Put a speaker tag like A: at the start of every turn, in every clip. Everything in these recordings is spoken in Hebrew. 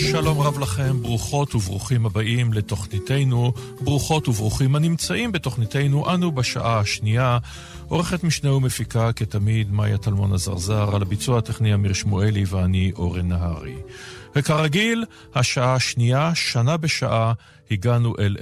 A: שלום רב לכם, ברוכות וברוכים הבאים לתוכניתנו, ברוכות וברוכים הנמצאים בתוכניתנו, אנו בשעה השנייה, עורכת משנה ומפיקה כתמיד מאיה טלמון הזרזר, על הביצוע הטכני אמיר שמואלי ואני אורן נהרי. וכרגיל, השעה השנייה, שנה בשעה, הגענו אל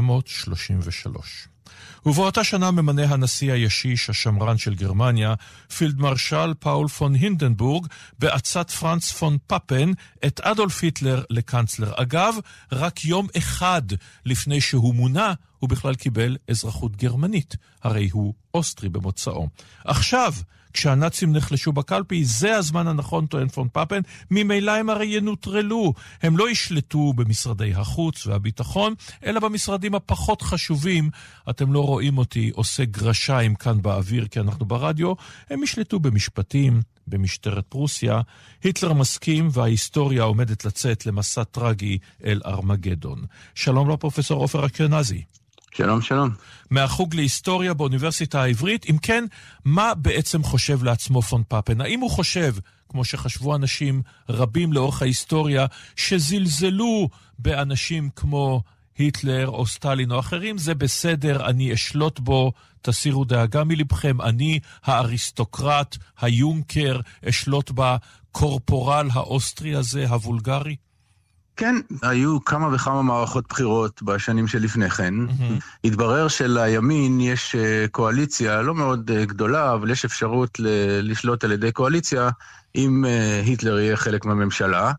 A: 1933. ובאותה שנה ממנה הנשיא הישיש השמרן של גרמניה, פילד מרשל פאול פון הינדנבורג, בעצת פרנץ פון פאפן, את אדולף היטלר לקנצלר. אגב, רק יום אחד לפני שהוא מונה, הוא בכלל קיבל אזרחות גרמנית, הרי הוא אוסטרי במוצאו. עכשיו, כשהנאצים נחלשו בקלפי, זה הזמן הנכון, טוען פון פאפן, ממילא הם הרי ינוטרלו. הם לא ישלטו במשרדי החוץ והביטחון, אלא במשרדים הפחות חשובים. אתם לא רואים אותי עושה גרשיים כאן באוויר, כי אנחנו ברדיו. הם ישלטו במשפטים, במשטרת פרוסיה. היטלר מסכים, וההיסטוריה עומדת לצאת למסע טרגי אל ארמגדון. שלום לפרופסור עופר אשכנזי.
B: שלום, שלום.
A: מהחוג להיסטוריה באוניברסיטה העברית. אם כן, מה בעצם חושב לעצמו פון פאפן? האם הוא חושב, כמו שחשבו אנשים רבים לאורך ההיסטוריה, שזלזלו באנשים כמו היטלר או סטלין או אחרים, זה בסדר, אני אשלוט בו, תסירו דאגה מלבכם, אני האריסטוקרט, היונקר, אשלוט בקורפורל האוסטרי הזה, הוולגרי?
B: כן, היו כמה וכמה מערכות בחירות בשנים שלפני כן. התברר שלימין יש קואליציה לא מאוד גדולה, אבל יש אפשרות לשלוט על ידי קואליציה אם היטלר יהיה חלק מהממשלה.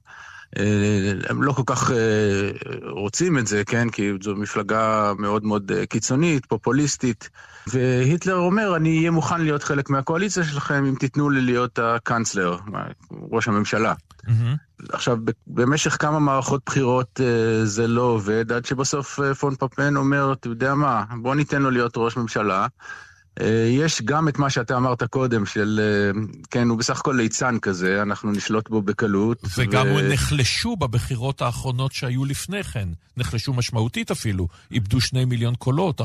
B: הם לא כל כך רוצים את זה, כן? כי זו מפלגה מאוד מאוד קיצונית, פופוליסטית. והיטלר אומר, אני אהיה מוכן להיות חלק מהקואליציה שלכם אם תיתנו לי להיות הקנצלר, ראש הממשלה. עכשיו, במשך כמה מערכות בחירות זה לא עובד, עד שבסוף פון פאפן אומר, אתה יודע מה, בוא ניתן לו להיות ראש ממשלה. יש גם את מה שאתה אמרת קודם, של, כן, הוא בסך הכל ליצן כזה, אנחנו נשלוט בו בקלות.
A: וגם נחלשו בבחירות האחרונות שהיו לפני כן, נחלשו משמעותית אפילו, איבדו 2 מיליון קולות, 4%.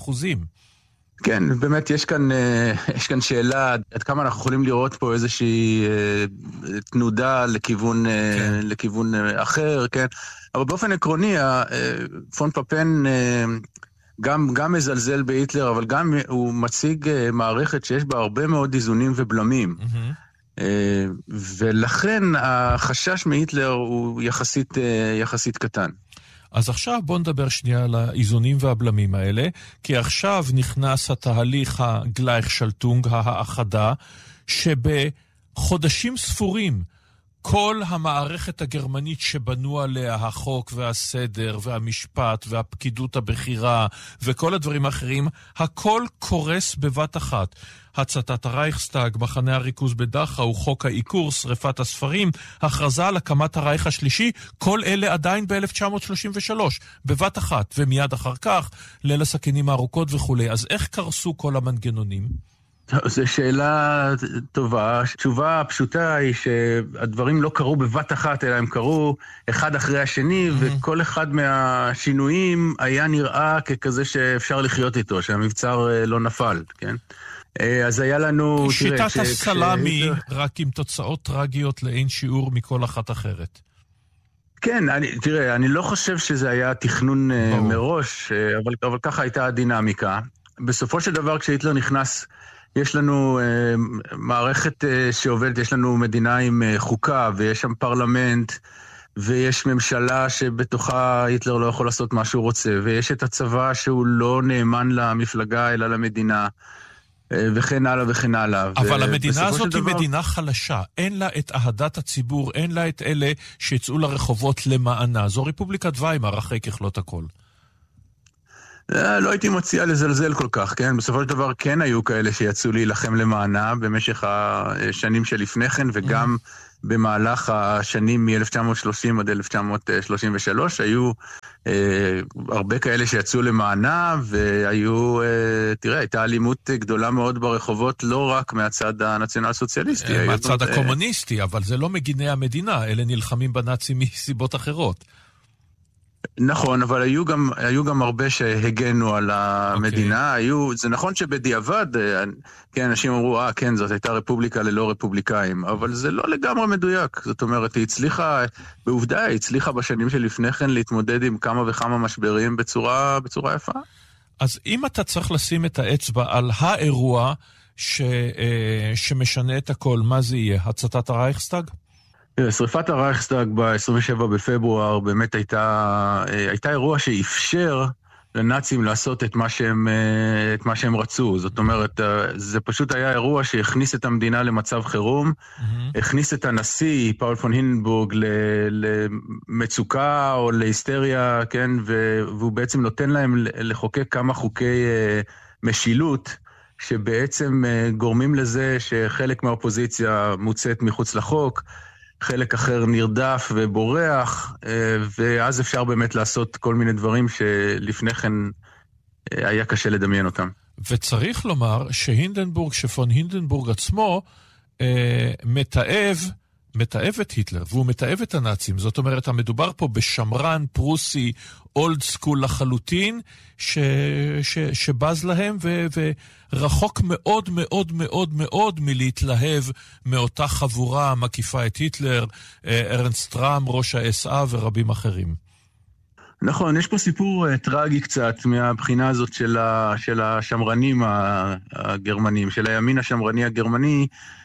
B: כן, באמת יש כאן שאלה, עד כמה אנחנו יכולים לראות פה איזושהי תנודה לכיוון אחר, כן? אבל באופן עקרוני, פון פאפן גם מזלזל בהיטלר, אבל גם הוא מציג מערכת שיש בה הרבה מאוד איזונים ובלמים. ולכן החשש מהיטלר הוא יחסית קטן.
A: אז עכשיו בוא נדבר שנייה על האיזונים והבלמים האלה, כי עכשיו נכנס התהליך הגלייכשלטונג, האחדה, שבחודשים ספורים כל המערכת הגרמנית שבנו עליה החוק והסדר והמשפט והפקידות הבכירה וכל הדברים האחרים, הכל קורס בבת אחת. הצתת הרייכסטאג, מחנה הריכוז בדכאו, חוק העיקור, שריפת הספרים, הכרזה על הקמת הרייך השלישי, כל אלה עדיין ב-1933, בבת אחת, ומיד אחר כך, ליל הסכינים הארוכות וכו'. אז איך קרסו כל המנגנונים?
B: זו שאלה טובה. התשובה הפשוטה היא שהדברים לא קרו בבת אחת, אלא הם קרו אחד אחרי השני, וכל אחד מהשינויים היה נראה ככזה שאפשר לחיות איתו, שהמבצר לא נפל, כן? אז היה לנו...
A: שיטת הסלאמי, רק עם תוצאות טרגיות לאין שיעור מכל אחת אחרת.
B: כן, תראה, אני לא חושב שזה היה תכנון מראש, אבל ככה הייתה הדינמיקה. בסופו של דבר, כשהיטלר נכנס, יש לנו מערכת שעובדת, יש לנו מדינה עם חוקה, ויש שם פרלמנט, ויש ממשלה שבתוכה היטלר לא יכול לעשות מה שהוא רוצה, ויש את הצבא שהוא לא נאמן למפלגה אלא למדינה, וכן הלאה וכן הלאה.
A: אבל המדינה הזאת היא מדינה חלשה, אין לה את אהדת הציבור, אין לה את אלה שיצאו לרחובות למענה. זו רפובליקת ויימאר אחרי ככלות הכל.
B: לא הייתי מציע לזלזל כל כך, כן? בסופו של דבר כן היו כאלה שיצאו להילחם למענה במשך השנים שלפני כן, וגם במהלך השנים מ-1930 עד 1933, היו הרבה כאלה שיצאו למענה, והיו, תראה, הייתה אלימות גדולה מאוד ברחובות, לא רק מהצד הנציונל סוציאליסטי.
A: מהצד הקומוניסטי, אבל זה לא מגיני המדינה, אלה נלחמים בנאצים מסיבות אחרות.
B: נכון, אבל היו גם הרבה שהגנו על המדינה. זה נכון שבדיעבד, כן, אנשים אמרו, כן, זאת הייתה רפובליקה ללא רפובליקאים, אבל זה לא לגמרי מדויק. זאת אומרת, בעובדה, היא הצליחה בשנים שלפני כן להתמודד עם כמה וכמה משברים בצורה יפה.
A: אז אם אתה צריך לשים את האצבע על האירוע שמשנה את הכל, מה זה יהיה? הצתת הרייכסטאג?
B: שריפת הרייכסטאג ב-27 בפברואר באמת הייתה אירוע שאפשר לנאצים לעשות את מה שהם רצו. זאת אומרת, זה פשוט היה אירוע שהכניס את המדינה למצב חירום, הכניס את הנשיא, פאול פון הינדנבורג, למצוקה או להיסטריה, כן? והוא בעצם נותן להם לחוקק כמה חוקי משילות, שבעצם גורמים לזה שחלק מהאופוזיציה מוצאת מחוץ לחוק, חלק אחר נרדף ובורח, ואז אפשר באמת לעשות כל מיני דברים שלפני כן היה קשה לדמיין אותם.
A: וצריך לומר שפון הינדנבורג עצמו מתאב את היטלר, והוא מתאב את הנאצים. זאת אומרת, המדובר פה בשמרן פרוסי, אולד סקול לחלוטין, שבז להם ורחוק מאוד מאוד מאוד מאוד מלהתלהב מאותה חבורה מקיפה את היטלר, ארנסט רם, ראש ה-SA ורבים אחרים.
B: נכון, יש פה סיפור טרגי קצת מהבחינה הזאת של השמרנים הגרמנים, של הימין השמרני הגרמני,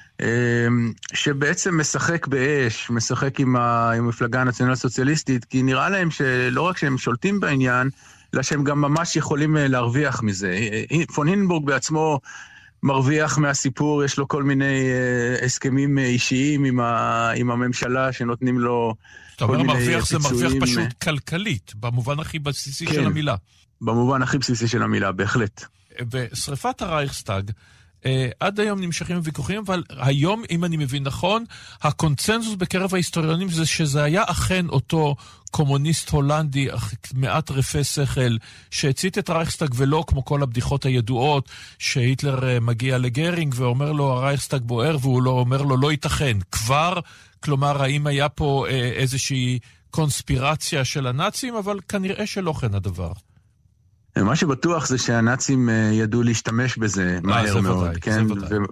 B: שבעצם משחק באש, משחק עם המפלגה הנציונל סוציאליסטית, כי נראה להם שלא רק שהם שולטים בעניין, אלא שהם גם ממש יכולים להרוויח מזה. פון הינדנבורג בעצמו מרוויח מהסיפור, יש לו כל מיני הסכמים אישיים עם הממשלה שנותנים לו כל מיני
A: מרוויח פיצויים. זה מרוויח פשוט כלכלית, במובן הכי בסיסי של המילה.
B: במובן הכי בסיסי של המילה, בהחלט.
A: בשריפת הרייכסטאג, עד היום נמשכים ויכוחים, אבל היום, אם אני מבין נכון, הקונצנזוס בקרב ההיסטוריונים זה שזה היה אכן אותו קומוניסט הולנדי, מעט רפה שכל, שהצית את הרייכסטאג, ולא כמו כל הבדיחות הידועות, שהיטלר מגיע לגרינג ואומר לו, הרייכסטאג בוער, והוא לא אומר לו, לא ייתכן. כבר, כלומר, האם היה פה איזושהי קונספירציה של הנאצים, אבל כנראה שלא כן הדבר.
B: מה שבטוח זה שהנאצים ידעו להשתמש בזה מהר מאוד, כן?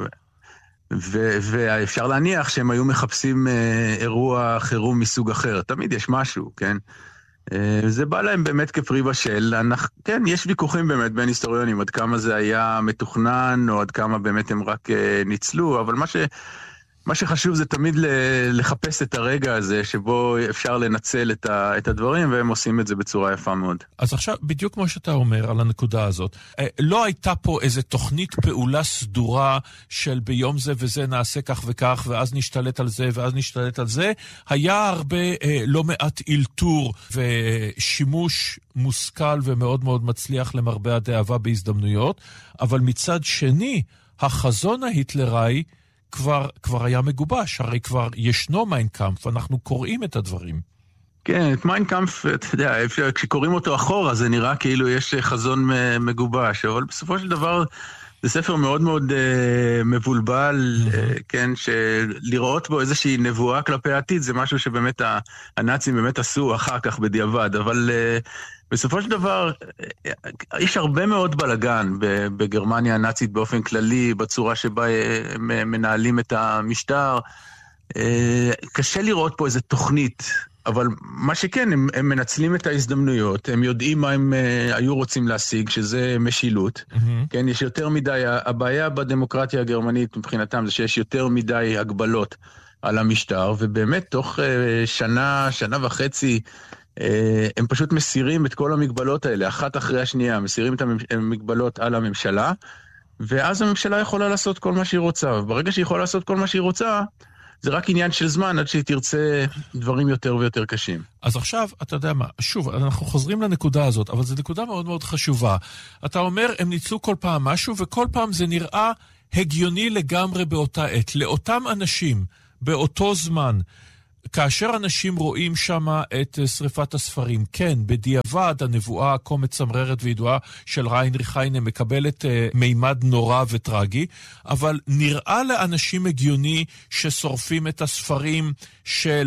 B: ואפשר להניח שהם היו מחפשים אירוע חירום מסוג אחר. תמיד יש משהו, כן? זה בא להם באמת כפרי בשל. כן, יש ויכוחים באמת בין היסטוריונים, עד כמה זה היה מתוכנן, או עד כמה באמת הם רק ניצלו, אבל מה שחשוב זה תמיד לחפש את הרגע הזה שבו אפשר לנצל את הדברים, והם עושים את זה בצורה יפה מאוד.
A: אז עכשיו, בדיוק כמו שאתה אומר על הנקודה הזאת, לא הייתה פה איזו תוכנית פעולה סדורה של ביום זה וזה נעשה כך וכך, ואז נשתלט על זה ואז נשתלט על זה. היה הרבה, לא מעט אילתור ושימוש מושכל ומאוד מאוד מצליח למרבה הדאבה בהזדמנויות, אבל מצד שני, החזון ההיטלראי כבר היה מגובש, הרי כבר ישנו מיינקאמפ, אנחנו קוראים את הדברים.
B: כן, את מיינקאמפ, אתה יודע, כשקוראים אותו אחורה, זה נראה כאילו יש חזון מגובש, אבל בסופו של דבר, זה ספר מאוד מאוד מבולבל, כן, שלראות בו איזושהי נבואה כלפי העתיד, זה משהו שבאמת הנאצים באמת עשו אחר כך בדיעבד, אבל בסופו של דבר, יש הרבה מאוד בלגן בגרמניה הנאצית באופן כללי, בצורה שבה הם מנהלים את המשטר. קשה לראות פה איזו תוכנית, אבל מה שכן, הם מנצלים את ההזדמנויות, הם יודעים מה הם היו רוצים להשיג, שזה משילות. כן, יש יותר מדי, הבעיה בדמוקרטיה הגרמנית מבחינתם זה שיש יותר מדי הגבלות על המשטר, ובאמת תוך שנה וחצי, הם פשוט מסירים את כל המגבלות האלה, אחת אחרי השנייה, מסירים את המגבלות על הממשלה, ואז הממשלה יכולה לעשות כל מה שהיא רוצה, וברגע שהיא יכולה לעשות כל מה שהיא רוצה, זה רק עניין של זמן עד שהיא תרצה דברים יותר ויותר קשים.
A: אז עכשיו, אתה יודע מה, שוב, אנחנו חוזרים לנקודה הזאת, אבל זו נקודה מאוד מאוד חשובה. אתה אומר, הם ניצלו כל פעם משהו, וכל פעם זה נראה הגיוני לגמרי באותה עת. לאותם אנשים, באותו זמן, כאשר אנשים רואים שם את שריפת הספרים, כן, בדיעבד הנבואה כה מצמררת וידועה של ריינריך היינה מקבלת מימד נורא וטרגי, אבל נראה לאנשים הגיוני ששורפים את הספרים של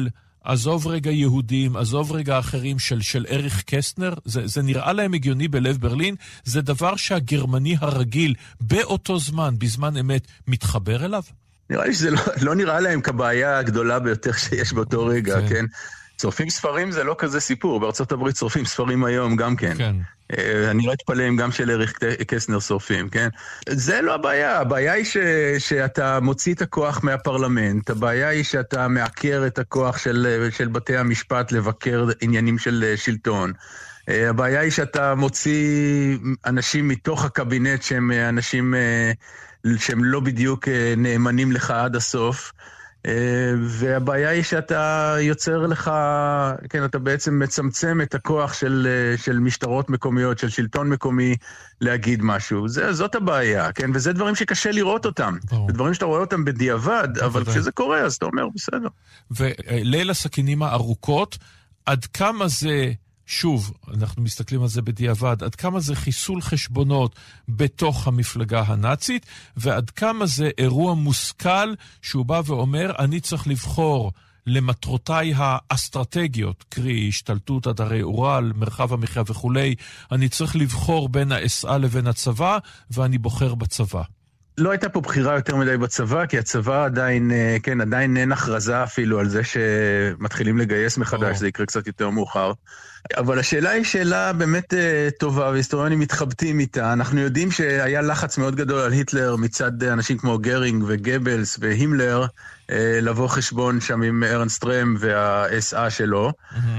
A: עזוב רגע יהודים, עזוב רגע אחרים של אריך קסטנר, זה נראה להם הגיוני בלב ברלין, זה דבר שהגרמני הרגיל באותו זמן, בזמן אמת, מתחבר אליו?
B: נראה לי שזה לא נראה להם כבעיה הגדולה ביותר שיש באותו רגע, כן? צורפים ספרים זה לא כזה סיפור, בארצות הברית צורפים ספרים היום גם כן. אני לא אתפלא אם גם של אריך קסטנר שורפים, כן? זה לא הבעיה, הבעיה היא שאתה מוציא את הכוח מהפרלמנט, הבעיה היא שאתה מעקר את הכוח של בתי המשפט לבקר עניינים של שלטון. הבעיה היא שאתה מוציא אנשים מתוך הקבינט שהם אנשים שהם לא בדיוק נאמנים לך עד הסוף, והבעיה היא שאתה יוצר לך, כן, אתה בעצם מצמצם את הכוח של משטרות מקומיות, של שלטון מקומי להגיד משהו. זאת הבעיה, כן? וזה דברים שקשה לראות אותם. זה דברים שאתה רואה אותם בדיעבד, אבל כשזה קורה, אז אתה אומר, בסדר.
A: וליל הסכינים הארוכות, עד כמה זה, שוב, אנחנו מסתכלים על זה בדיעבד, עד כמה זה חיסול חשבונות בתוך המפלגה הנאצית, ועד כמה זה אירוע מושכל שהוא בא ואומר, אני צריך לבחור למטרותיי האסטרטגיות, קרי השתלטות עד הרי אורל, מרחב המחיה וכולי, אני צריך לבחור בין ה-SA לבין הצבא, ואני בוחר בצבא.
B: לא הייתה פה בחירה יותר מדי בצבא, כי הצבא עדיין, כן, עדיין אין הכרזה אפילו על זה שמתחילים לגייס מחדש, זה יקרה קצת יותר מאוחר. אבל השאלה היא שאלה באמת טובה, והיסטוריונים מתחבטים איתה. אנחנו יודעים שהיה לחץ מאוד גדול על היטלר מצד אנשים כמו גרינג וגבלס והימלר, לבוא חשבון שם עם ארנסט רם וה-SA שלו.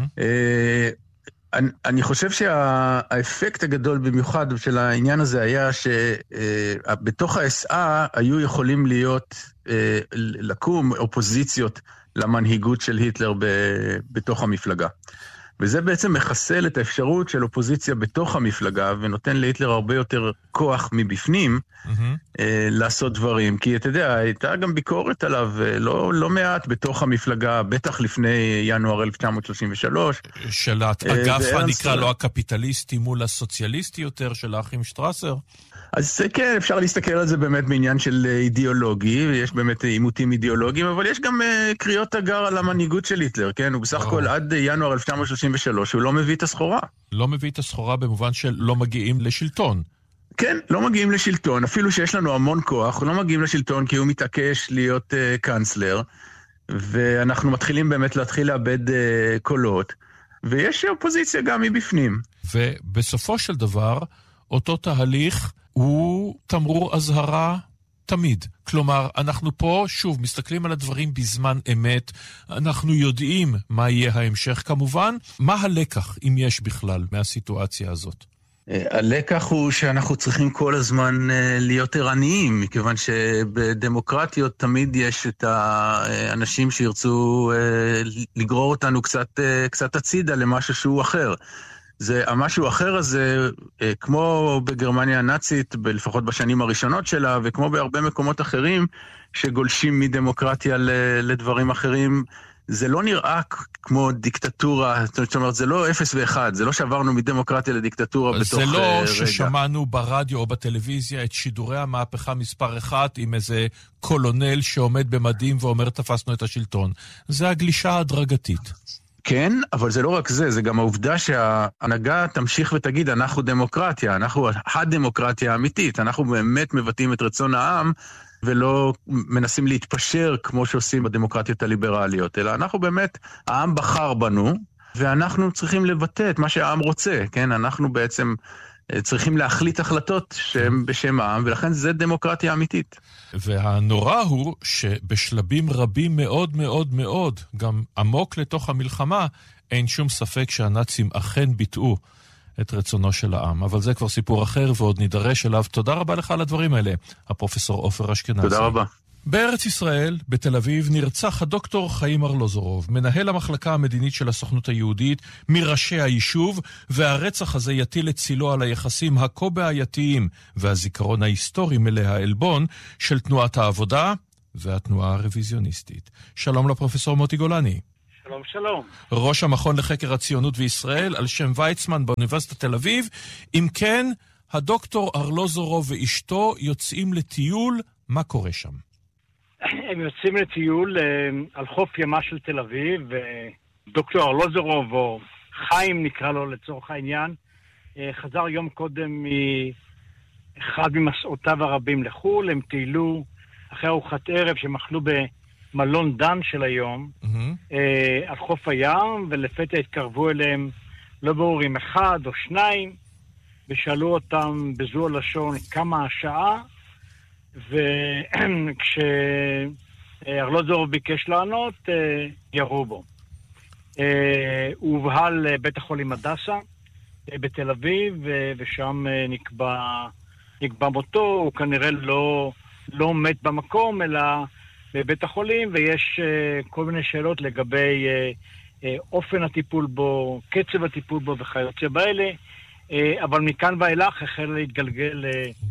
B: אני חושב שהאפקט הגדול במיוחד של העניין הזה היה שבתוך ה-SA היו יכולים לקום אופוזיציות למנהיגות של היטלר בתוך המפלגה. וזה בעצם מחסל את האפשרות של אופוזיציה בתוך המפלגה, ונותן להיטלר הרבה יותר כוח מבפנים לעשות דברים. כי אתה יודע, הייתה גם ביקורת עליו לא מעט בתוך המפלגה, בטח לפני ינואר 1933.
A: של האגף הנקרא לו הקפיטליסטי מול הסוציאליסטי יותר, של האחים שטרסר.
B: אז כן, אפשר להסתכל על זה באמת בעניין של אידיאולוגי, ויש באמת עימותים אידיאולוגיים, אבל יש גם קריאות תגר על המנהיגות של היטלר, כן? הוא בסך הכל עד ינואר 1933, הוא לא מביא את הסחורה.
A: לא מביא את הסחורה במובן של לא מגיעים לשלטון.
B: כן, לא מגיעים לשלטון, אפילו שיש לנו המון כוח, לא מגיעים לשלטון כי הוא מתעקש להיות קאנצלר, ואנחנו מתחילים באמת לאבד קולות, ויש אופוזיציה גם מבפנים.
A: ובסופו של דבר, אותו תהליך הוא תמרור אזהרה תמיד. כלומר, אנחנו פה, שוב, מסתכלים על הדברים בזמן אמת, אנחנו יודעים מה יהיה ההמשך כמובן. מה הלקח, אם יש בכלל, מהסיטואציה הזאת?
B: הלקח הוא שאנחנו צריכים כל הזמן להיות ערניים, מכיוון שבדמוקרטיות תמיד יש את האנשים שירצו לגרור אותנו קצת הצידה למשהו שהוא אחר. המשהו האחר הזה, כמו בגרמניה הנאצית, לפחות בשנים הראשונות שלה, וכמו בהרבה מקומות אחרים שגולשים מדמוקרטיה לדברים אחרים, זה לא נראה כמו דיקטטורה, זאת אומרת, זה לא 0 ו-1, זה לא שעברנו מדמוקרטיה לדיקטטורה בתוך רגע.
A: זה לא ששמענו ברדיו או בטלוויזיה את שידורי המהפכה מספר 1 עם איזה קולונל שעומד במדים ואומר תפסנו את השלטון. זה הגלישה ההדרגתית.
B: כן, אבל זה לא רק זה, זה גם העובדה שההנהגה תמשיך ותגיד, אנחנו דמוקרטיה, אנחנו הדמוקרטיה האמיתית, אנחנו באמת מבטאים את רצון העם, ולא מנסים להתפשר כמו שעושים בדמוקרטיות הליברליות, אלא אנחנו באמת, העם בחר בנו, ואנחנו צריכים לבטא את מה שהעם רוצה, כן? אנחנו בעצם צריכים להחליט החלטות שהן בשם העם, ולכן זה דמוקרטיה אמיתית.
A: והנורא הוא שבשלבים רבים מאוד מאוד מאוד, גם עמוק לתוך המלחמה, אין שום ספק שהנאצים אכן ביטאו את רצונו של העם. אבל זה כבר סיפור אחר ועוד נידרש אליו. תודה רבה לך על הדברים האלה, הפרופסור עופר אשכנזי.
B: תודה רבה.
A: בארץ ישראל, בתל אביב, נרצח הדוקטור חיים ארלוזורוב, מנהל המחלקה המדינית של הסוכנות היהודית, מראשי היישוב, והרצח הזה יטיל את צילו על היחסים הכה בעייתיים והזיכרון ההיסטורי מלא העלבון של תנועת העבודה והתנועה הרוויזיוניסטית. שלום לפרופסור מוטי גולני.
C: שלום, שלום.
A: ראש המכון לחקר הציונות וישראל על שם ויצמן באוניברסיטת תל אביב. אם כן, הדוקטור ארלוזורוב ואשתו יוצאים לטיול, מה קורה שם?
C: הם יוצאים לטיול על חוף ימה של תל אביב, ודוקטור ארלוזורוב, או חיים נקרא לו לצורך העניין, חזר יום קודם מאחד ממסעותיו הרבים לחול. הם טיילו אחרי ארוחת ערב שמחלו במלון דן של היום, על חוף הים, ולפתע התקרבו אליהם לא ברור אם אחד או שניים, ושאלו אותם בזו הלשון כמה השעה, וכשארלוזורוב ביקש לענות, ירו בו. הוא הובהל לבית החולים הדסה בתל אביב, ושם נקבע מותו. הוא כנראה לא מת במקום, אלא בבית החולים, ויש כל מיני שאלות לגבי אופן הטיפול בו, קצב הטיפול בו וכיוצא באלה, אבל מכאן ואילך החל להתגלגל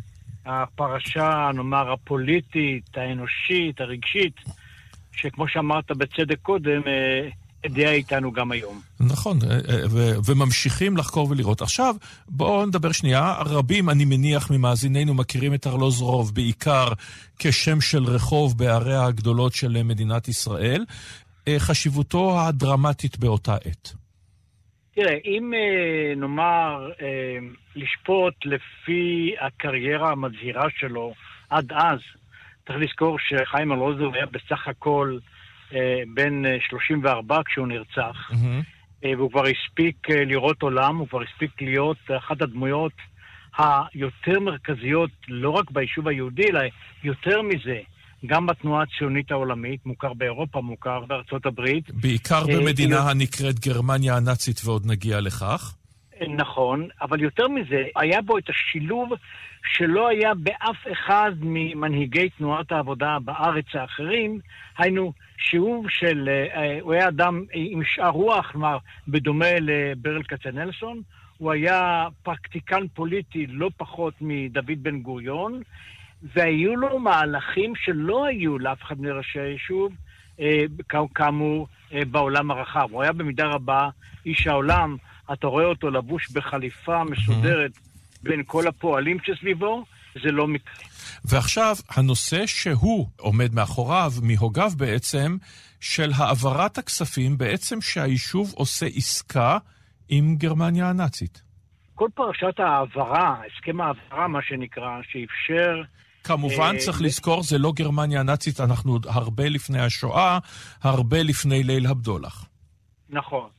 C: הפרשה, נאמר, הפוליטית, האנושית, הרגשית, שכמו שאמרת בצדק קודם, הדיעה איתנו גם היום.
A: נכון, וממשיכים לחקור ולראות. עכשיו, בואו נדבר שנייה. רבים, אני מניח, ממאזינינו מכירים את ארלוזורוב בעיקר כשם של רחוב בערי הגדולות של מדינת ישראל. חשיבותו הדרמטית באותה עת.
C: תראה, אם נאמר לשפוט לפי הקריירה המזהירה שלו עד אז, צריך לזכור שחיים ארלוזורוב היה בסך הכל בן 34 כשהוא נרצח, והוא כבר הספיק לראות עולם, הוא כבר הספיק להיות אחת הדמויות היותר מרכזיות, לא רק ביישוב היהודי, אלא יותר מזה, גם בתנועה הציונית העולמית, מוכר באירופה, מוכר בארצות הברית. בעיקר
A: במדינה הנקראת גרמניה הנאצית, ועוד נגיע לכך.
C: נכון, אבל יותר מזה, היה בו את השילוב שלא היה באף אחד ממנהיגי תנועת העבודה בארץ האחרים, היינו שיעור של, הוא היה אדם עם שאר רוח, כלומר, בדומה לברל כצנלסון, הוא היה פרקטיקן פוליטי לא פחות מדוד בן גוריון, והיו לו מהלכים שלא היו לאף אחד מראשי היישוב, כאמור, בעולם הרחב. הוא היה במידה רבה איש העולם, אתה רואה אותו לבוש בחליפה מסודרת בין כל הפועלים שסביבו, זה לא מקרה.
A: ועכשיו, הנושא שהוא עומד מאחוריו, מהוגיו בעצם, של העברת הכספים, בעצם שהיישוב עושה עסקה עם גרמניה הנאצית.
C: כל פרשת העברה, הסכם העברה, מה שנקרא, שאפשר...
A: כמובן, צריך לזכור, זה לא גרמניה הנאצית, אנחנו הרבה לפני השואה, הרבה לפני ליל הבדולח.
C: נכון.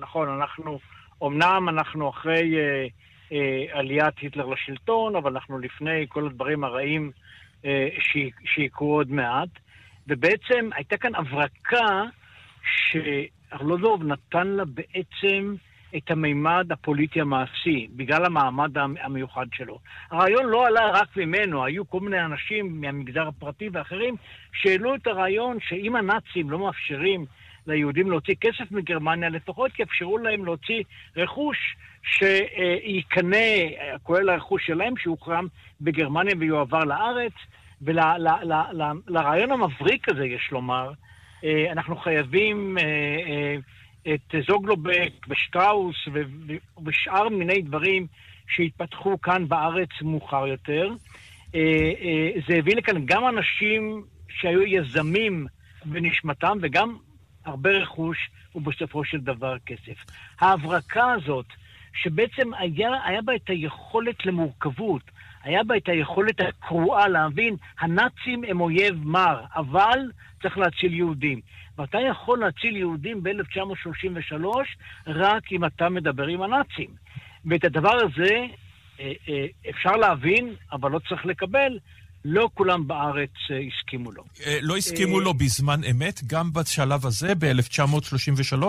C: אמנם אנחנו אחרי עליית היטלר לשלטון, אבל אנחנו לפני כל הדברים הרעים שיקרו עוד מעט, ובעצם הייתה כאן הברקה שארלוזורוב נתן לה בעצם את המימד הפוליטי המעשי, בגלל המעמד המיוחד שלו. הרעיון לא עלה רק ממנו, היו כל מיני אנשים מהמגזר הפרטי ואחרים שהעלו את הרעיון שאם הנאצים לא מאפשרים ליהודים להוציא כסף מגרמניה, לפחות יאפשרו להם להוציא רכוש שיקנה, כולל הרכוש שלהם, שיוחרם בגרמניה ויועבר לארץ, ולרעיון המבריק הזה, יש לומר, אנחנו חייבים את זוגלובק ושטראוס ושאר מיני דברים שהתפתחו כאן בארץ מאוחר יותר. זה הביא לכאן גם אנשים שהיו יזמים בנשמתם וגם הרבה רכוש ובסופו של דבר כסף. ההברקה הזאת, שבעצם היה בה את היכולת למורכבות, היה בה את היכולת הקרואה להבין, הנאצים הם אויב מר, אבל צריך להציל יהודים. ואתה יכול להציל יהודים ב-1933 רק אם אתה מדבר עם הנאצים. ואת הדבר הזה אפשר להבין, אבל לא צריך לקבל, לא כולם בארץ הסכימו לו.
A: לא הסכימו לו בזמן אמת, גם בשלב הזה, ב-1933?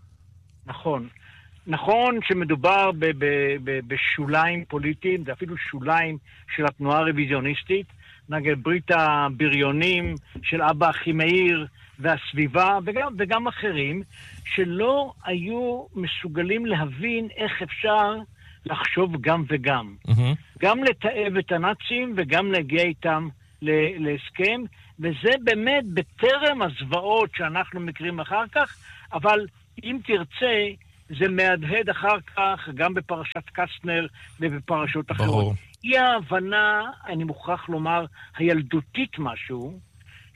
C: נכון שמדובר בשוליים פוליטיים, זה אפילו שוליים של התנועה הרוויזיוניסטית, נגד ברית הבריונים של אבא אחימאיר והסביבה, וגם אחרים, שלא היו מסוגלים להבין איך אפשר לחשוב גם וגם. גם לתאב את הנאצים וגם להגיע איתם להסכם, וזה באמת בטרם הזוועות שאנחנו מכירים אחר כך, אבל אם תרצה, זה מהדהד אחר כך גם בפרשת קסטנר ובפרשות אחרות. היא ההבנה, אני מוכרח לומר, הילדותית משהו,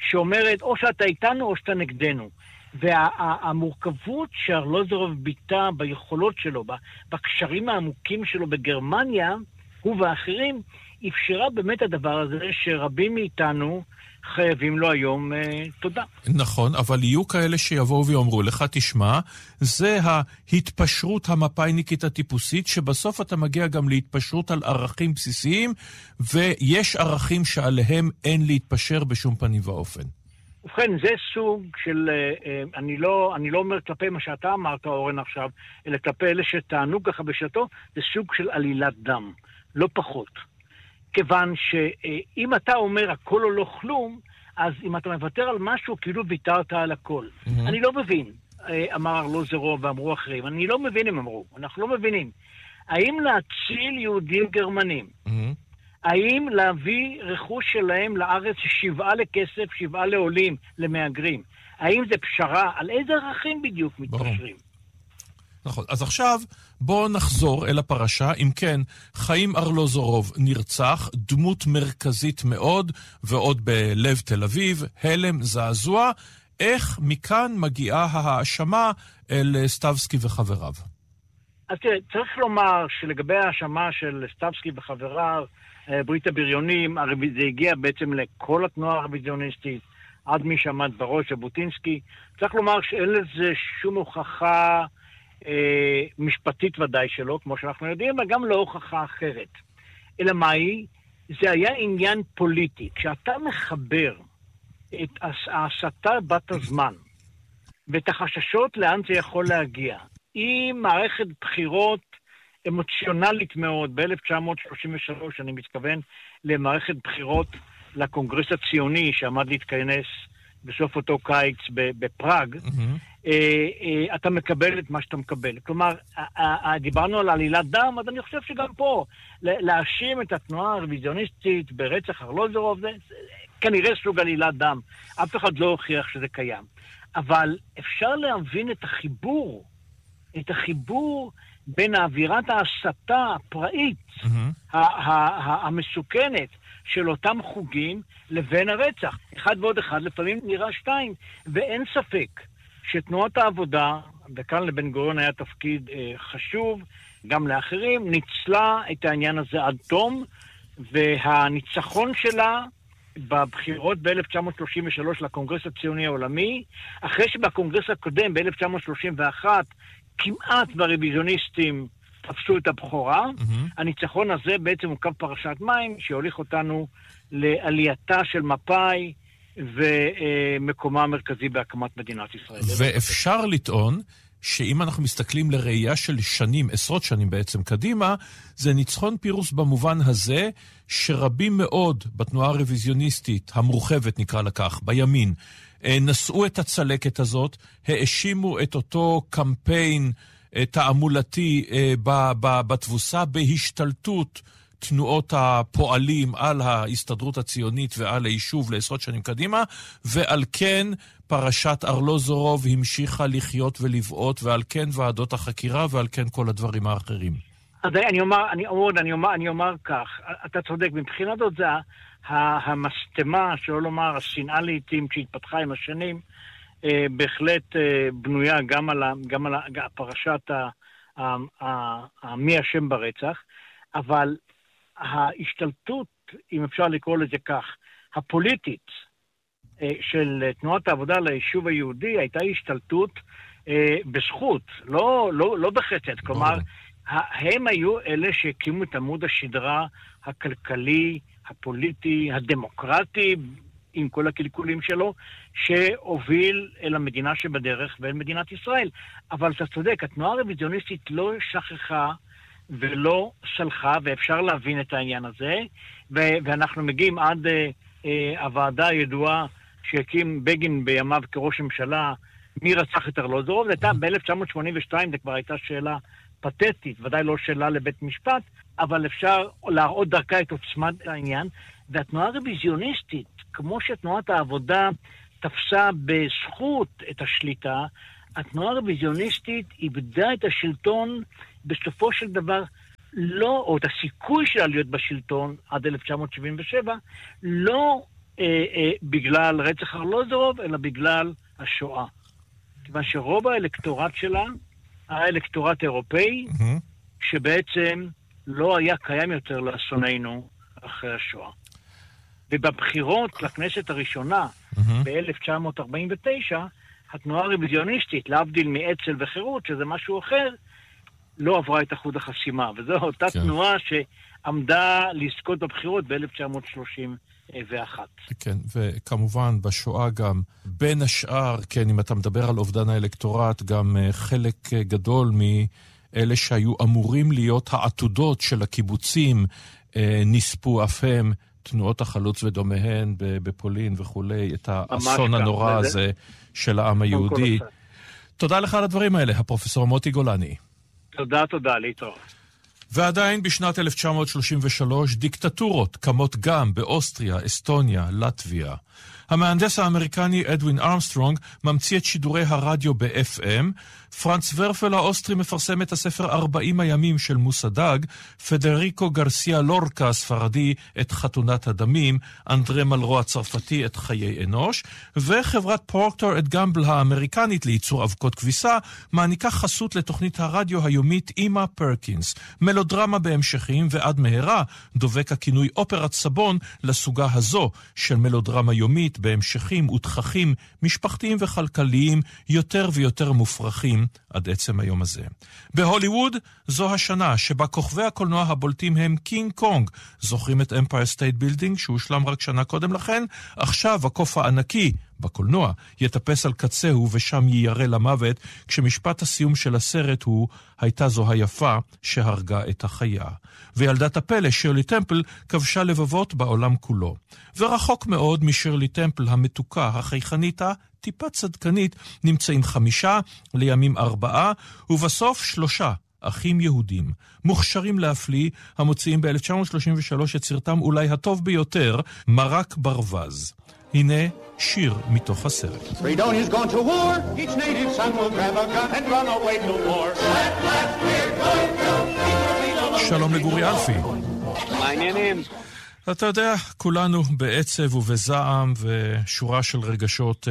C: שאומרת או שאתה איתנו או שאתה נגדנו. והמורכבות שארלוזורוב ביטא ביכולות שלו, בקשרים העמוקים שלו בגרמניה, הוא ואחרים, אפשרה באמת הדבר הזה שרבים מאיתנו חייבים לו היום תודה.
A: נכון, אבל יהיו כאלה שיבואו ויאמרו לך, תשמע, זה ההתפשרות המפאיניקית הטיפוסית, שבסוף אתה מגיע גם להתפשרות על ערכים בסיסיים, ויש ערכים שעליהם אין להתפשר בשום פנים ואופן.
C: ובכן, זה סוג של, אני לא אומר כלפי מה שאתה אמרת, אורן, עכשיו, אלא כלפי אלה שטענו ככה בשעתו, זה סוג של עלילת דם, לא פחות. כיוון שאם אתה אומר הכל או לא כלום, אז אם אתה מוותר על משהו, כאילו ויתרת על הכל. אני לא מבין, אמר ארלוזורוב ואמרו אחרים, אני לא מבין הם אמרו, אנחנו לא מבינים. האם להציל יהודים גרמנים? האם להביא רכוש שלהם לארץ 7 לכסף, 7 לעולים, למהגרים? האם זה פשרה? על איזה ערכים בדיוק מתפשרים?
A: נכון. אז עכשיו בואו נחזור אל הפרשה. אם כן, חיים ארלוזורוב נרצח, דמות מרכזית מאוד, ועוד בלב תל אביב, הלם, זעזוע. איך מכאן מגיעה ההאשמה אל סטבסקי וחבריו?
C: אז תראה, צריך לומר שלגבי ההאשמה של סטבסקי וחבריו, ברית הבריונים, זה הגיע בעצם לכל התנועה הרוויזיוניסטית, עד מי שעמד בראש, ז'בוטינסקי. צריך לומר שאין לזה שום הוכחה משפטית ודאי שלא, כמו שאנחנו יודעים, אבל גם לא הוכחה אחרת. אלא מהי? זה היה עניין פוליטי. כשאתה מחבר את ההסתה בת הזמן, ואת החששות לאן זה יכול להגיע, היא מערכת בחירות אמוציונלית מאוד, ב-1933, אני מתכוון למערכת בחירות לקונגרס הציוני, שעמד להתכנס בסוף אותו קיץ בפראג, אתה מקבל את מה שאתה מקבל. כלומר, דיברנו על עלילת דם, אז אני חושב שגם פה, להאשים את התנועה הרוויזיוניסטית ברצח ארלוזורוב, זה כנראה סוג עלילת דם. אף אחד לא הוכיח שזה קיים. אבל אפשר להבין את החיבור בין האווירת ההסתה הפראית, המסוכנת של אותם חוגים, לבין הרצח. 1 ועוד 1 לפעמים נראה 2, ואין ספק שתנועת העבודה, וכאן לבן גוריון היה תפקיד חשוב, גם לאחרים, ניצלה את העניין הזה עד תום, והניצחון שלה בבחירות ב-1933 לקונגרס הציוני העולמי, אחרי שבקונגרס הקודם ב-1931 כמעט והרוויזיוניסטים תפסו את הבכורה, הניצחון הזה בעצם הוא קו פרשת מים שהוליך אותנו לעלייתה של מפא"י ומקומה המרכזי בהקמת מדינת ישראל.
A: ואפשר לטעון שאם אנחנו מסתכלים לראייה של שנים, עשרות שנים בעצם קדימה, זה ניצחון פירוס במובן הזה שרבים מאוד בתנועה הרוויזיוניסטית, המורחבת נקרא לכך, בימין, נשאו את הצלקת הזאת, האשימו את אותו קמפיין תעמולתי בתבוסה, בהשתלטות תנועות הפועלים על ההסתדרות הציונית ועל היישוב לעשרות שנים קדימה, ועל כן פרשת ארלוזורוב המשיכה לחיות ולבעוט, ועל כן ועדות החקירה, ועל כן כל הדברים האחרים.
C: אז אני אומר כך, אתה צודק, מבחינת זאת זה המסתמה, שלא לומר, השנאה לעתים שהתפתחה עם השנים, בהחלט בנויה גם על פרשת מי אשם ברצח, אבל ההשתלטות, אם אפשר לקרוא לזה כך, הפוליטית של תנועת העבודה ליישוב היהודי, הייתה השתלטות בזכות, לא בחצת. כלומר, הם היו אלה שהקימו את עמוד השדרה הכלכלי, הפוליטי, הדמוקרטי, עם כל הקלקולים שלו, שהוביל אל המדינה שבדרך ואל מדינת ישראל. אבל אתה צודק, התנועה הרוויזיוניסטית לא שכחה ולא סלחה, ואפשר להבין את העניין הזה, ואנחנו מגיעים עד הוועדה הידועה שהקים בגין בימיו כראש ממשלה, מי רצח את ארלוזורוב. זה הייתה ב-1982, זה כבר הייתה שאלה פתטית, ודאי לא שאלה לבית משפט, אבל אפשר להראות דרכה את עוצמת העניין. והתנועה הרוויזיוניסטית, כמו שתנועת העבודה תפסה בזכות את השליטה, התנועה הרוויזיוניסטית איבדה את השלטון בסופו של דבר, לא, או את הסיכוי שלה להיות בשלטון עד 1977, לא בגלל רצח ארלוזורוב, אלא בגלל השואה. כיוון שרוב האלקטורט שלה היה אלקטורט אירופאי, שבעצם לא היה קיים יותר לאסוננו אחרי השואה. ובבחירות לכנסת הראשונה, ב-1949, התנועה הרוויזיוניסטית, להבדיל מאצ"ל וחירות, שזה משהו אחר, לא עברה את אחוז החסימה. וזו אותה תנועה שעמדה לזכות בבחירות ב-1931.
A: כן, וכמובן בשואה גם, בין השאר, כן, אם אתה מדבר על אובדן האלקטורט, גם חלק גדול מאלה שהיו אמורים להיות העתודות של הקיבוצים, נספו אף הם, תנועות החלוץ ודומיהן בפולין וכולי, את האסון הנורא הזה של העם היהודי. תודה לך על הדברים האלה, הפרופסור מוטי גולני.
C: תודה, להתראות.
A: ועדיין בשנת 1933 דיקטטורות קמות גם באוסטריה, אסטוניה, לטביה. המהנדס האמריקני אדווין ארמסטרונג ממציא את שידורי הרדיו ב-FM, פרנץ ורפל האוסטרי מפרסם את הספר 40 הימים של מוסדג, פדריקו גרסיה לורקה הספרדי את חתונת הדמים, אנדרה מלרו הצרפתי את חיי אנוש, וחברת פורקטור את גמבל האמריקנית לייצור אבקות כביסה, מעניקה חסות לתוכנית הרדיו היומית אימה פרקינס, מלודרמה בהמשכים ועד מהרה דובק הכינוי אופרת סבון לסוגה הזו של מלודרמה יומית בהמשכים ותככים משפחתיים וכלכליים יותר ויותר מופרכים עד עצם היום הזה. בהוליווד זו השנה שבה כוכבי הקולנוע הבולטים הם קינג קונג. זוכרים את אמפייר סטייט בילדינג שהושלם רק שנה קודם לכן? עכשיו הקוף הענקי בקולנוע יטפס על קצהו ושם יירה למוות, כשמשפט הסיום של הסרט הוא הייתה זו היפה שהרגה את החיה. וילדת הפלא שירלי טמפל כבשה לבבות בעולם כולו. ורחוק מאוד משירלי טמפל המתוקה, החייכנית, טיפה צדקנית, נמצאים 5, לימים 4, ובסוף 3 אחים יהודים, מוכשרים להפליא, המוציאים ב-1933 את סרטם אולי הטוב ביותר, מרק ברווז. הנה שיר מתוך הסרט.
D: Freedom is going to war, each native son will grab a gun and run away to war. We're going to
A: שלום לגורי אלפי.
C: מה העניינים?
A: אתה יודע, כולנו בעצב ובזעם ושורה של רגשות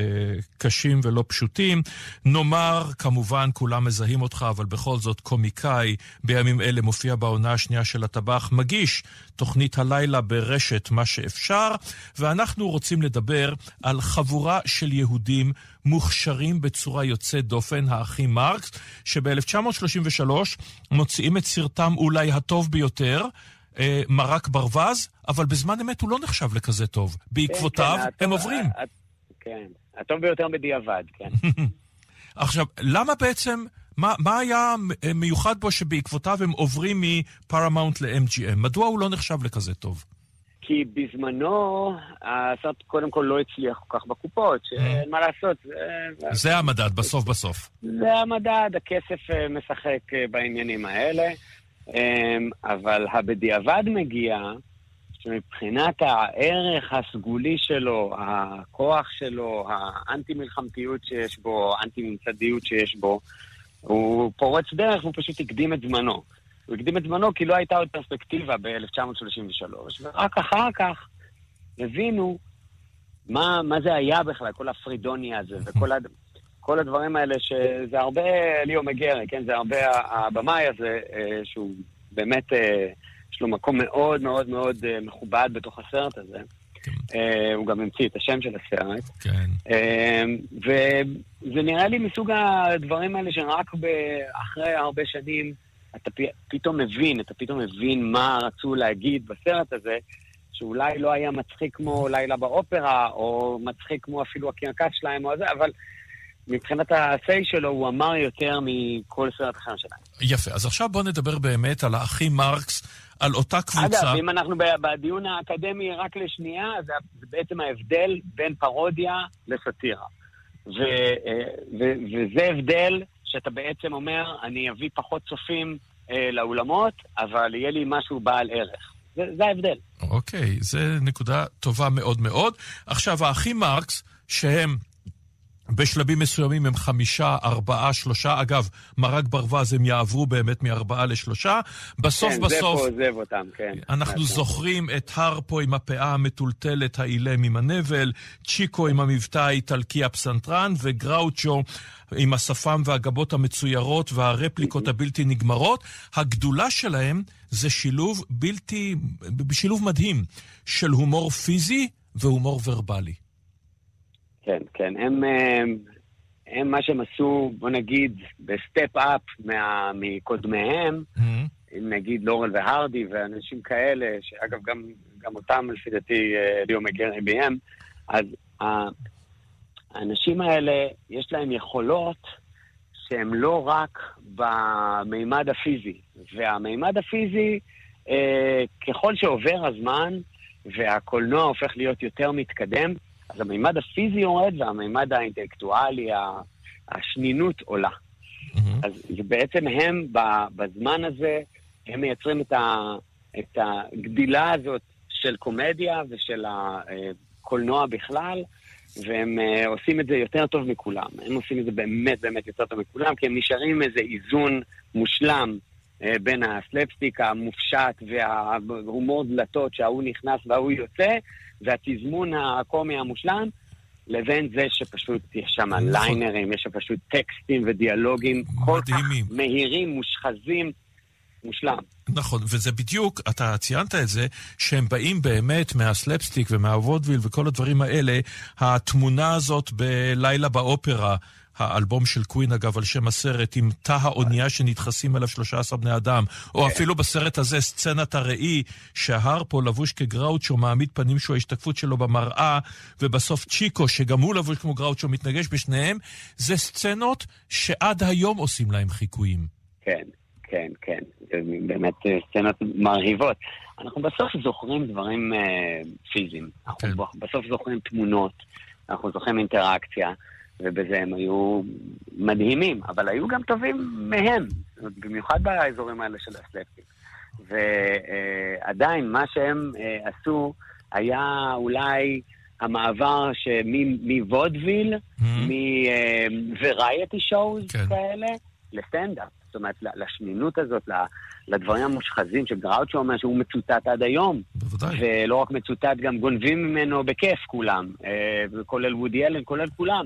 A: קשים ולא פשוטים. נאמר, כמובן כולם מזהים אותך, אבל בכל זאת קומיקאי בימים אלה מופיע בעונה השנייה של הטבח, מגיש תוכנית הלילה ברשת מה שאפשר, ואנחנו רוצים לדבר על חבורה של יהודים מוכשרים בצורה יוצאת דופן, האחים מרקס, שב-1933 מוציאים את סרטם אולי הטוב ביותר, מרק ברווז, אבל בזמן אמת הוא לא נחשב לכזה טוב. בעקבותיו הם עוברים.
E: כן, הטוב ביותר בדיעבד, כן.
A: עכשיו, למה בעצם, מה היה מיוחד בו שבעקבותיו הם עוברים מפרמאונט ל-MGM? מדוע הוא לא נחשב לכזה טוב?
E: כי בזמנו הסרט קודם כל לא הצליח כל כך בקופות, שאין מה לעשות.
A: זה המדד, בסוף.
E: זה המדד, הכסף משחק בעניינים האלה. אבל הבדיעבד מגיע שמבחינת הערך הסגולי שלו, הכוח שלו, האנטי-מלחמתיות שיש בו, האנטי-ממסדיות שיש בו, הוא פורץ דרך, הוא פשוט הקדים את זמנו. הוא הקדים את זמנו כי לא הייתה עוד פרספקטיבה ב-1933, ורק אחר כך הבינו מה זה היה בכלל, כל הפרידוניה הזה וכל הדברים האלה, שזה הרבה ליאו מגרה, כן? זה הרבה הבמאי הזה, שהוא באמת, יש לו מקום מאוד מאוד מאוד מכובד בתוך הסרט הזה. הוא גם המציא את השם של הסרט. וזה נראה לי מסוג הדברים האלה שרק אחרי הרבה שנים אתה פתאום מבין מה רצו להגיד בסרט הזה, שאולי לא היה מצחיק כמו לילה באופרה, או מצחיק כמו אפילו הקרקס שלהם או זה, אבל מבחינת הסי שלו הוא אמר יותר מכל סרט אחר שלהם.
A: יפה, אז עכשיו בוא נדבר באמת על האחים מרקס, על אותה קבוצה.
E: אגב, אם אנחנו בדיון האקדמי רק לשנייה, זה בעצם ההבדל בין פרודיה לסאטירה. וזה הבדל שאתה בעצם אומר, אני אביא פחות צופים לאולמות, אבל יהיה לי משהו בעל ערך. זה ההבדל.
A: אוקיי, זה נקודה טובה מאוד מאוד. עכשיו, האחים מרקס, שהם בשלבים מסוימים הם 5, 4, 3, אגב, מרק ברווז הם יעברו באמת מ4 ל3, בסוף
E: כן,
A: בסוף,
E: זה פה עוזב אותם, כן.
A: אנחנו זוכרים את הרפו עם הפאה המטולטלת, האילם עם הנבל, צ'יקו עם המבטא האיטלקי הפסנתרן, וגראוצ'ו עם השפם והגבות המצוירות והרפליקות הבלתי נגמרות. הגדולה שלהם זה שילוב מדהים של הומור פיזי והומור ורבלי.
E: כן, כן. הם מה שהם עשו, בוא נגיד, בסטפ אפ מקודמיהם, נגיד לורל והרדי ואנשים כאלה, שאגב גם אותם לפי דעתי ליאו מגר IBM, אז האנשים האלה יש להם יכולות שהם לא רק במימד הפיזי, והמימד הפיזי, ככל שעובר הזמן והקולנוע הופך להיות יותר מתקדם, אז המימד הפיזי יורד והמימד האינטלקטואלי, השנינות עולה. אז בעצם הם בזמן הזה, הם מייצרים את הגדילה הזאת של קומדיה ושל הקולנוע בכלל, והם עושים את זה יותר טוב מכולם. הם עושים את זה באמת באמת יותר טוב מכולם, כי הם נשארים איזה איזון מושלם בין הסלפסטיק המופשט וההומור דלתות שההוא נכנס וההוא יוצא, והתזמון הקומי המושלם, לבין זה שפשוט יש שם ליינרים, יש שם פשוט טקסטים ודיאלוגים כל כך מהירים, מושחזים, מושלם.
A: נכון, וזה בדיוק, אתה ציינת את זה, שהם באים באמת מהסלפסטיק ומהוודוויל וכל הדברים האלה, התמונה הזאת בלילה באופרה, האלבום של קווין אגב על שם הסרט, עם תא האונייה שנדחסים אליו 13 בני אדם, או אפילו בסרט הזה סצנת הראי, שהרפו לבוש כגראוצ'ו מעמיד פנים שהוא ההשתקפות שלו במראה, ובסוף צ'יקו שגם הוא לבוש כמו גראוצ'ו מתנגש בשניהם, זה סצנות שעד היום עושים להם חיקויים.
E: כן, כן, כן, זה באמת סצנות מרהיבות. אנחנו בסוף זוכרים דברים פיזיים, אנחנו בסוף זוכרים תמונות, אנחנו זוכרים אינטראקציה, ובזה הם היו מדהימים, אבל היו גם טובים מהם, במיוחד באזורים האלה של הסלפטיק. ועדיין מה שהם עשו היה אולי המעבר מוודוויל, מוורייטי שואוז כאלה, לסטנדאפ. זאת אומרת, לשנינות הזאת, לדברים המושחזים שגראוצ'ו אומר שהוא מצוטט עד היום. בוודאי. ולא רק מצוטט, גם גונבים ממנו בכיף כולם, כולל וודי אלן, כולל כולם.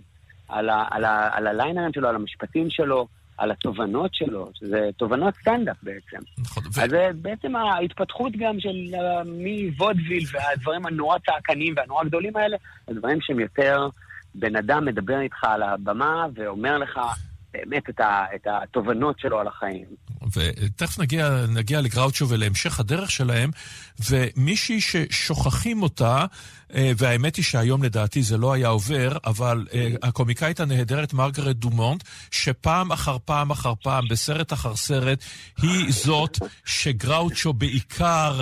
E: על הליינרים שלו, על המשפטים שלו, על התובנות שלו, שזה תובנות סטנדאפ בעצם. נכון. אז זה בעצם ההתפתחות גם של מוודוויל והדברים הנורא צעקניים והנורא גדולים האלה, הדברים שהם יותר בן אדם מדבר איתך על הבמה ואומר לך באמת את התובנות שלו על החיים.
A: ותכף נגיע לגראוצ'ו ולהמשך הדרך שלהם, ומישהי ששוכחים אותה, והאמת היא שהיום לדעתי זה לא היה עובר, אבל הקומיקאית הנהדרת מרגרט דומונט, שפעם אחר פעם אחר פעם, בסרט אחר סרט, היא זאת שגראוצ'ו בעיקר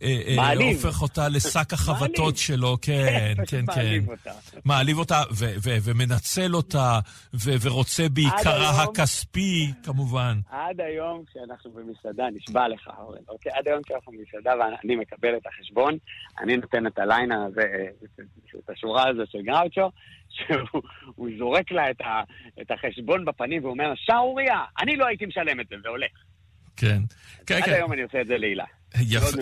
A: הופך אותה לשק החבטות שלו, כן, כן, כן. מעליב אותה ומנצל אותה ורוצה בעיקרה הכספי, כמובן.
E: עד היום כשאנחנו במסעדה, נשבע לך, אורן, אוקיי? עד היום כשאנחנו במסעדה ואני מקבל את החשבון, אני נותן את הליינר הזה, את השורה הזו של גראוצ'ו, שהוא זורק לה את החשבון בפנים ואומר, שעוריה, אני לא הייתי משלם את זה, והולך.
A: כן.
E: עד היום אני עושה את זה לילה.
A: יפה.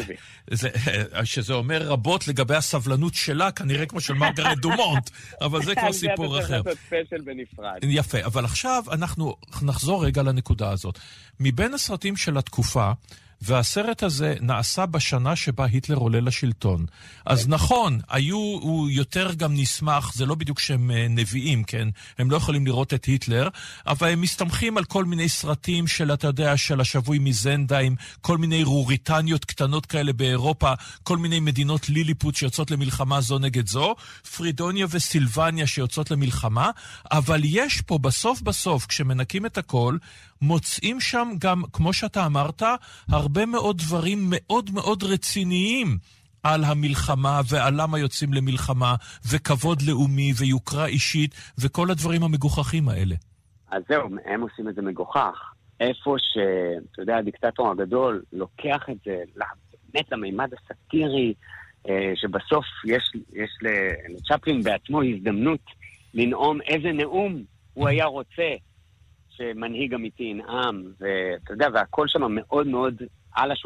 A: שזה אומר רבות לגבי הסבלנות שלה, כנראה כמו של מרגרט דומונט, אבל זה כבר סיפור אחר.
E: זה ספיישל בנפרד.
A: יפה, אבל עכשיו אנחנו נחזור רגע לנקודה הזאת. מבין הסרטים של התקופה, והסרט הזה נעשה בשנה שבה היטלר עולה לשלטון. אז נכון, הוא יותר גם נשמח, זה לא בדיוק שהם נביאים, כן? הם לא יכולים לראות את היטלר, אבל הם מסתמכים על כל מיני סרטים של, אתה יודע, של השבוי מזנדהיים, כל מיני רוריטניות קטנות כאלה באירופה, כל מיני מדינות ליליפוט שיוצאות למלחמה זו נגד זו, פרידוניה וסילבניה שיוצאות למלחמה, אבל יש פה בסוף, כשמנקים את הכל, מוצאים שם גם, כמו שאתה אמרת, הרבה מאוד דברים מאוד מאוד רציניים על המלחמה ועל למה יוצאים למלחמה, וכבוד לאומי ויוקרה אישית, וכל הדברים המגוחכים האלה.
E: אז זהו, הם עושים את זה מגוחך. איפה אתה יודע, הדיקטטור הגדול לוקח את זה באמת למימד הסאטירי, שבסוף יש לצ'פלין בעצמו הזדמנות לנאום איזה נאום הוא היה רוצה שמנהיג אמיתי ינאם, ואתה יודע, והכל שם מאוד מאוד על השולחן.